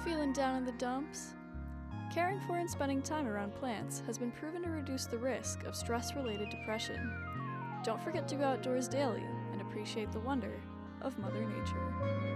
Feeling down in the dumps? Caring for and spending time around plants has been proven to reduce the risk of stress-related depression. Don't forget to go outdoors daily and appreciate the wonder of Mother Nature.